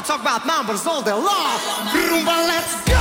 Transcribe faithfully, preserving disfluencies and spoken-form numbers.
talk about numbers all day long. Rumba, let's go!